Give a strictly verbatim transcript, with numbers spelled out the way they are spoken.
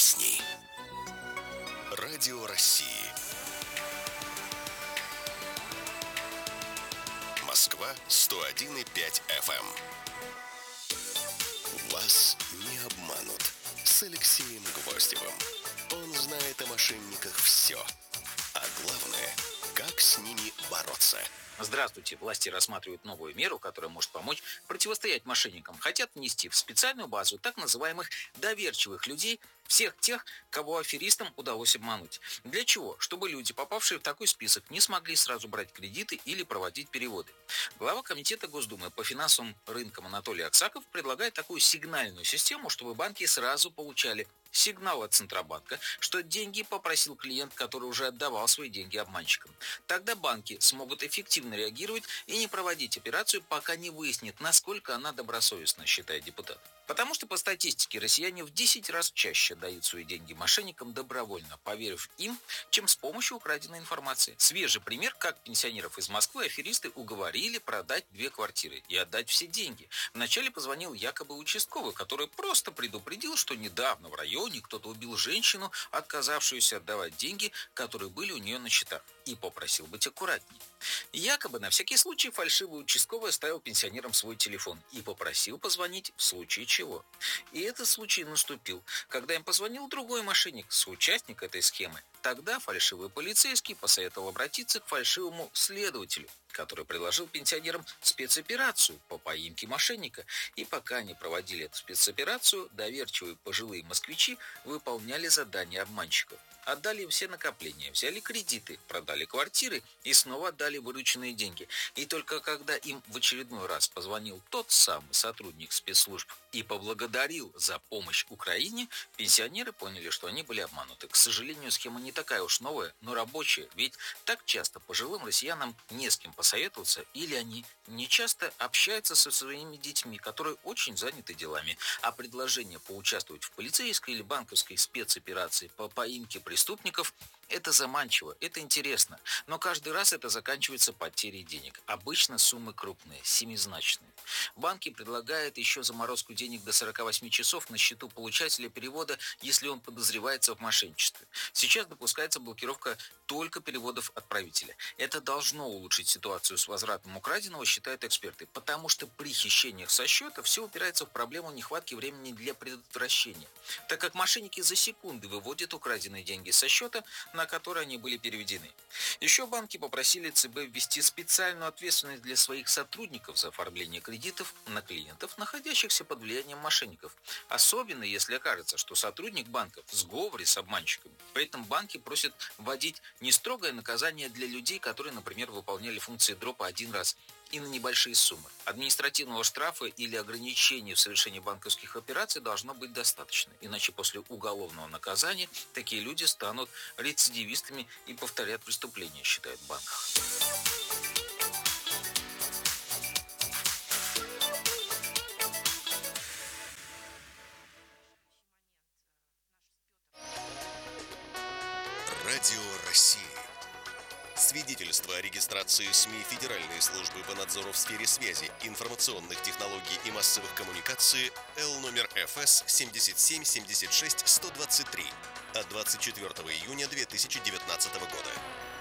песни. Радио России. Москва сто один и пять эф эм. Вас не обманут. С Алексеем Гвоздевым. Он знает о мошенниках все. А главное, как с ними бороться. Здравствуйте. Власти рассматривают новую меру, которая может помочь противостоять мошенникам. Хотят внести в специальную базу так называемых доверчивых людей, всех тех, кого аферистам удалось обмануть. Для чего? Чтобы люди, попавшие в такой список, не смогли сразу брать кредиты или проводить переводы. Глава комитета Госдумы по финансовым рынкам Анатолий Аксаков предлагает такую сигнальную систему, чтобы банки сразу получали сигнал от Центробанка, что деньги попросил клиент, который уже отдавал свои деньги обманщикам. Тогда банки смогут эффективно реагировать и не проводить операцию, пока не выяснит, насколько она добросовестна, считает депутат. Потому что по статистике россияне в десять раз чаще дают свои деньги мошенникам добровольно, поверив им, чем с помощью украденной информации. Свежий пример, как пенсионеров из Москвы аферисты уговорили продать две квартиры и отдать все деньги. Вначале позвонил якобы участковый, который просто предупредил, что недавно в районе кто-то убил женщину, отказавшуюся отдавать деньги, которые были у нее на счетах, и попросил быть аккуратнее. Якобы на всякий случай фальшивый участковый оставил пенсионерам свой телефон и попросил позвонить в случае чего. И этот случай наступил, когда им позвонил другой мошенник, соучастник этой схемы. Тогда фальшивый полицейский посоветовал обратиться к фальшивому следователю, который предложил пенсионерам спецоперацию по поимке мошенника. И пока они проводили эту спецоперацию, доверчивые пожилые москвичи выполняли задания обманщиков. Отдали им все накопления, взяли кредиты, продали квартиры и снова отдали вырученные деньги. И только когда им в очередной раз позвонил тот самый сотрудник спецслужб и поблагодарил за помощь Украине, пенсионеры поняли, что они были обмануты. К сожалению, схема не такая уж новая, но рабочая, ведь так часто пожилым россиянам не с кем посоветоваться, или они не часто общаются со своими детьми, которые очень заняты делами, а предложение поучаствовать в полицейской или банковской спецоперации по поимке преступников – это заманчиво, это интересно, но каждый раз это заканчивается потерей денег. Обычно суммы крупные, семизначные. Банки предлагают еще заморозку денег до сорока восьми часов на счету получателя перевода, если он подозревается в мошенничестве. Сейчас допускается блокировка только переводов отправителя. Это должно улучшить ситуацию с возвратом украденного, считают эксперты, потому что при хищениях со счета все упирается в проблему нехватки времени для предотвращения, так как мошенники за секунды выводят украденные деньги со счета, на которые они были переведены. Еще банки попросили ЦБ ввести специальную ответственность для своих сотрудников за оформление кредитов на клиентов, находящихся под влиянием мошенников. Особенно, если окажется, что сотрудник банков в сговоре с обманщиками. При этом банки просят вводить не строгое наказание для людей, которые, например, выполняли функции дропа один раз и на небольшие суммы. Административного штрафа или ограничения в совершении банковских операций должно быть достаточно, иначе после уголовного наказания такие люди станут рецидивистами и повторят преступления, считает банк. Радио России. Свидетельство о регистрации СМИ Федеральной службы по надзору в сфере связи, информационных технологий и массовых коммуникаций Л номер Ф С семьдесят семь семьдесят шесть сто двадцать три от двадцать четвёртого июня две тысячи девятнадцатого года.